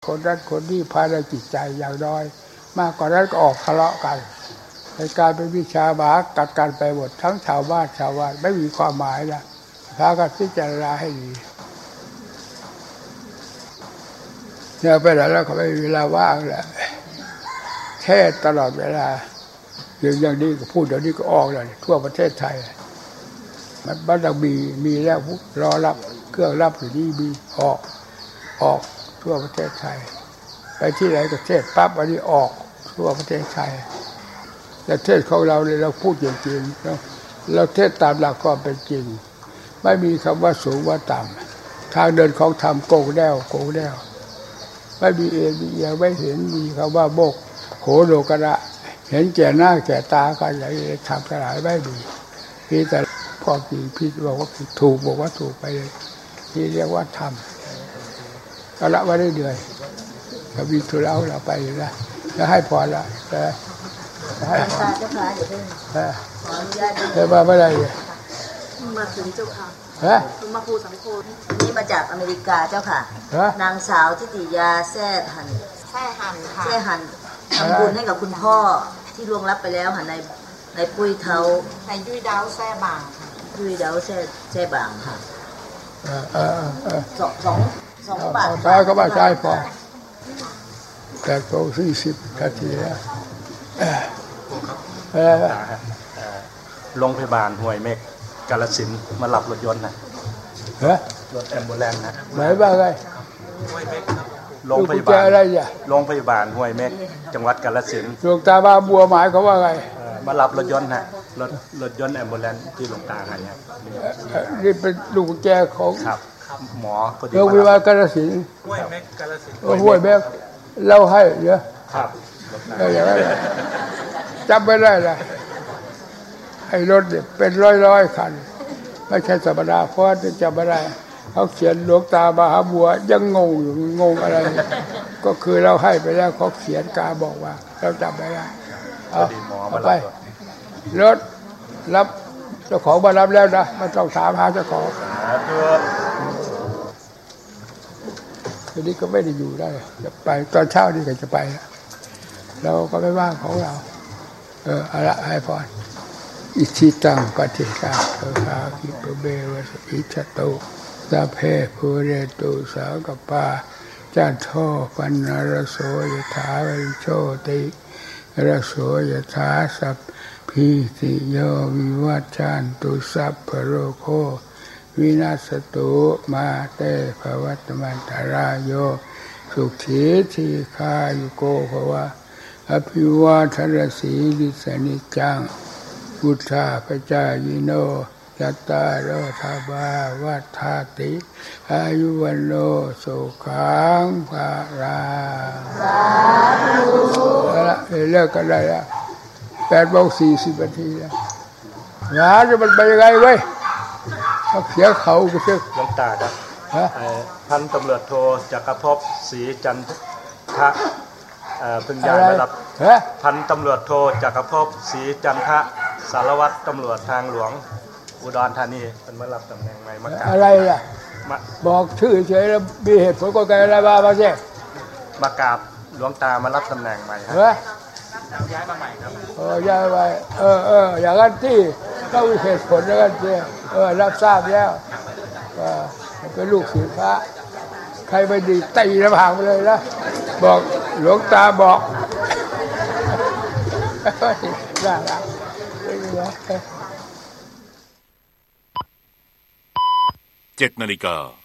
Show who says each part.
Speaker 1: คนนั้นคนนี้ภายในจิตใจอย่างน้อยมากกว่านั้นก็ออกทะเลาะกันในการเป็นวิชาบากัดกันไปหมดทั้งชาวบ้านไม่มีความหมายนะพากันพิจารณาให้ดีเนี่ยไปไหนแล้วก็ไม่มีเวลาว่างแหละเทศตลอดเวลาอย่างนี้ก็พูดเดี๋ยวนี้ก็ออกเลยทั่วประเทศไทยมันบ้านเรามีแล้วรอรับเครื่องรับอยู่นี่มีออกทั่วประเทศไทยไปที่ไหนก็เทศปั๊บอันนี้ออกทั่วประเทศไทยแต่เทศของเราเนี่ยเราพูดจริงๆเราเทศตามหลักความเป็นจริงไม่มีคำว่าสูงว่าต่ำทางเดินของธรรมโกงแนวไม่มีเองมีเอียงไม่เห็นมีคำว่าโบกโหโลกระเห็นแก่หน้าแก่ตากันอย่างนี้ทำกระไรไม่มีพี่แต่พอกี่พี่บอกว่าถูกบอกว่าถูกไปเลยที่เรียกว่าธรรมก็ละว่าได้เดือยถ้ามีธุระเราไปนะจะให้พรละจะให้พรเจ้าค่ะอย่าเพิ่งขออนุญาตเธอมาเมื่อไรเนี่ย
Speaker 2: มาถึงเจ้าค่ะ
Speaker 1: มา
Speaker 2: ภูสังโฆนี่มาจากอเมริกาเจ้าค่ะนางสาวทิติยาแซ่หันทำบุญให้กับคุณพ่อที่ล่วงลับไปแล้วค่ะในปุ้ยเท้า
Speaker 3: ในยุ้ยดาวแซ่บางค่ะ
Speaker 2: ยุ้ยดาวแซ่บางค่ะสองบาท
Speaker 1: ใช่ก็ว่าใช่พอแต่โต40 นาทีแล้ว
Speaker 4: โรงพยาบาลห้วยเม็กกาฬสินธุ์มารับรถยนต์นะรถแอมบูเลนซ์นะ
Speaker 1: ไหนบ้างไง
Speaker 4: โรงพยาบาลห้วยเม็กจังหวัดกาฬสินธุ์
Speaker 1: หลวงตาบ้าบัวหมายเขาว่าไง
Speaker 4: มารับรถยนต์นะรถยนต์แอมบูเลนซ์ที่หลวงตาให้ครับ
Speaker 1: นี่เป็นลูกแจของ
Speaker 4: ครับหมอพอดี
Speaker 1: โรงพยาบาลกาฬสินธุ์
Speaker 3: ห้วยเม็กกาฬสินธุ์
Speaker 1: ห้วยเม็กเล่าให้เยอะ
Speaker 4: ครับ
Speaker 1: อย่างนั้นจำไม่ได้ละไอ้รถเนี่ยเป็นร้อยคันไม่ใช่ธรรมดาเพราะจะจำไม่ได้เขาเขียนหลวงตามหาบัวยังงงอยู่งงอะไรก็คือเราให้ไปแล้วเขาเขียนกาบอกว่าเราจำไม่ได้เอาไปรถรับเจ้าของมารับแล้วนะไม่ต้องถามหาเจ้าของทีนี้ก็ไม่ได้อยู่ได้จะไปตอนเช้านี่ก็จะไปเราก็ไม่ว่างของเราเอาละให้พรอิทิตังปฏิฆาเถาคิปเบวะอิชโตสัพเพภูเรตุสากปาจันโทปันนรโสยถาวิโชติรโสยถาสัพพิติโยวิวัชชันตุสัพพโรโควินาศตุมาเตภวัตมันตรายโยสุขีทีคายุโกภวะอภิวาทรสีลิสนิจังพุทธาปจายโนยัตตาโรธาบาวัฏฐาติอายุวันโนสุขังภาลังสาธุเลิกกันได้แล้ว8:40 นาทีแล้วงานจะมันไปยังไงเว้ยเสียเขาก็เสีย
Speaker 4: หลวงตาครับพันตำรวจโทจักรภพศรีจันทะเพิ่งย้ายมารับพันตำรวจโทจักรภพศรีจันทะสารวัตรตำรวจทางหลวงอุดรธานีเป็นมารับตำแหน่งใหม่มากราบ
Speaker 1: อะไรล่ะบอกชื่อเฉยแล้วมีเหตุผลก็ไกลอะไรบ้างใช่
Speaker 4: มากราบหลวงตามารับตำแหน่งใหม่ครับย้ายมาใหม่ครับ
Speaker 1: ย้ายไปอย่างนั้นที่ต้องมีเหตุผลอย่างนั้นที่รับทราบแล้วเป็นลูกศิษย์พระใครไม่ดีตีน้ำหางไปเลยนะบอกหลวงตาบอกน่ารัก
Speaker 5: 7 นาฬิกา